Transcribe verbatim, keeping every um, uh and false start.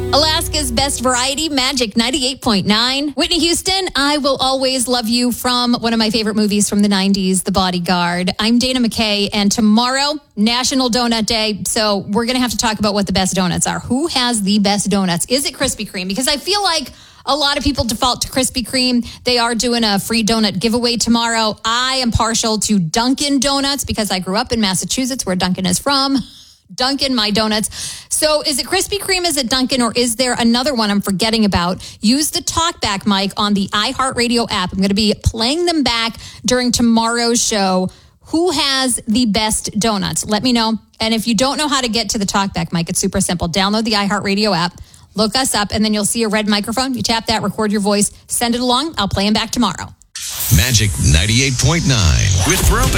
Alaska's best variety, Magic ninety-eight point nine. Whitney Houston, I Will Always Love You from one of my favorite movies from the nineties, The Bodyguard. I'm Dana McKay, and tomorrow, National Donut Day. So we're going to have to talk about what the best donuts are. Who has the best donuts? Is it Krispy Kreme? Because I feel like a lot of people default to Krispy Kreme. They are doing a free donut giveaway tomorrow. I am partial to Dunkin' Donuts because I grew up in Massachusetts, where Dunkin' is from. Dunkin', my donuts. So is it Krispy Kreme, is it Dunkin', or is there another one I'm forgetting about? Use the talkback mic on the iHeartRadio app. I'm going to be playing them back during tomorrow's show. Who has the best donuts? Let me know. And if you don't know how to get to the talkback mic, it's super simple. Download the iHeartRadio app, look us up, and then you'll see a red microphone. You tap that, record your voice, send it along. I'll play them back tomorrow. Magic ninety-eight point nine with Propane.